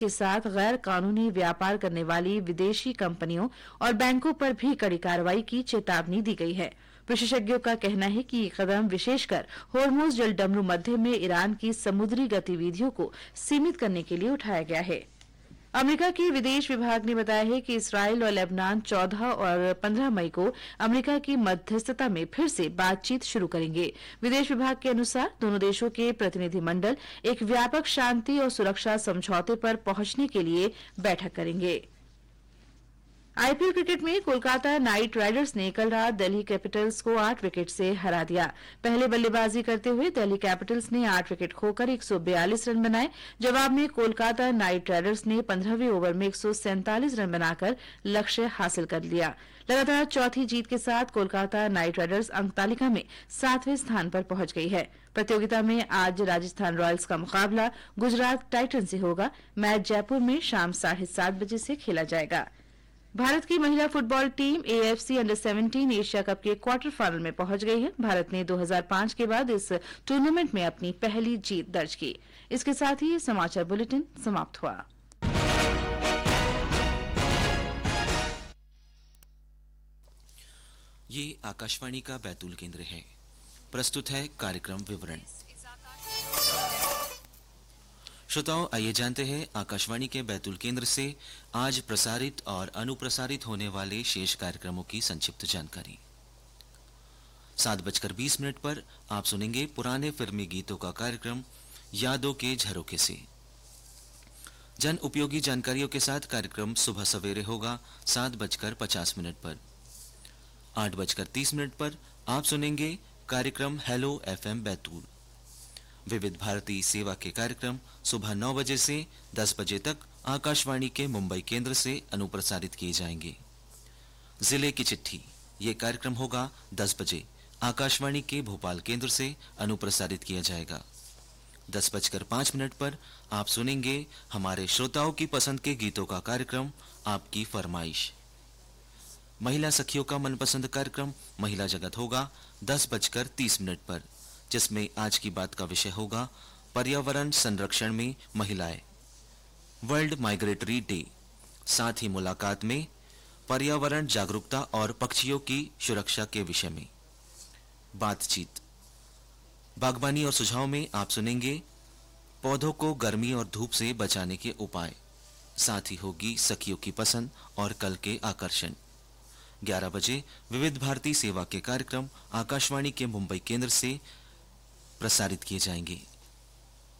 के साथ गैर कानूनी व्यापार करने वाली विदेशी कंपनियों और बैंकों पर भी कड़ी कार्रवाई की चेतावनी दी गई है। विशेषज्ञों का कहना है कि ये कदम विशेषकर होर्मुज जलडमरू मध्य में ईरान की समुद्री गतिविधियों को सीमित करने के लिए उठाया गया है। अमेरिका के विदेश विभाग ने बताया है कि इसराइल और लेबनान 14 और 15 मई को अमेरिका की मध्यस्थता में फिर से बातचीत शुरू करेंगे। विदेश विभाग के अनुसार दोनों देशों के प्रतिनिधिमंडल एक व्यापक शांति और सुरक्षा समझौते पर पहुंचने के लिए बैठक करेंगे। आईपीएल क्रिकेट में कोलकाता नाइट राइडर्स ने कल रात दिल्ली कैपिटल्स को 8 विकेट से हरा दिया। पहले बल्लेबाजी करते हुए दिल्ली कैपिटल्स ने 8 विकेट खोकर 142 रन बनाए। जवाब में कोलकाता नाइट राइडर्स ने 15वें ओवर में 147 रन बनाकर लक्ष्य हासिल कर लिया। लगातार चौथी जीत के साथ कोलकाता नाइट राइडर्स अंक तालिका में 7वें स्थान पर पहुंच गई है। प्रतियोगिता में आज राजस्थान रॉयल्स का मुकाबला गुजरात टाइटन से होगा। मैच जयपुर में शाम 7:30 बजे से खेला जाएगा। भारत की महिला football team AFC under-17 Asia cup के क्वार्टर फाइनल में पहुंच गई है। भारत ने 2005 के बाद इस टूर्नामेंट में अपनी पहली जीत दर्ज की। इसके साथ ही समाचार बुलेटिन समाप्त हुआ। ये आकाशवाणी का बैतूल केंद्र है। प्रस्तुत है कार्यक्रम विवरण। श्रोताओं, आइए जानते हैं आकाशवाणी के बैतूल केंद्र से आज प्रसारित और अनुप्रसारित होने वाले शेष कार्यक्रमों की संक्षिप्त जानकारी। 7:20 पर आप सुनेंगे पुराने फिल्मी गीतों का कार्यक्रम यादों के झरोखे से। जन उपयोगी जानकारियों के साथ कार्यक्रम सुबह सवेरे होगा 7:50 पर। 8:30 पर आप सुनेंगे कार्यक्रम हेलो एफएम बैतूल। विविध भारती सेवा के कार्यक्रम सुबह 9 बजे से 10 बजे तक आकाशवाणी के मुंबई केंद्र से अनुप्रसारित किए जाएंगे। जिले की चिट्ठी ये कार्यक्रम होगा 10 बजे आकाशवाणी के भोपाल केंद्र से अनुप्रसारित किया जाएगा। 10:05 पर आप सुनेंगे हमारे श्रोताओं की पसंद के गीतों का कार्यक्रम आपकी फरमाइश। महिला सखियों का मनपसंद कार्यक्रम महिला जगत होगा 10:30 पर, जिसमें आज की बात का विषय होगा पर्यावरण संरक्षण में महिलाएं, वर्ल्ड माइग्रेटरी डे। साथ ही मुलाकात में पर्यावरण जागरूकता और पक्षियों की सुरक्षा के विषय में बातचीत। बागवानी और सुझाव में आप सुनेंगे पौधों को गर्मी और धूप से बचाने के उपाय। साथ ही होगी सखियों की पसंद और कल के आकर्षण। 11 बजे विविध भारती सेवा के कार्यक्रम आकाशवाणी के मुंबई केंद्र से प्रसारित किए जाएंगे।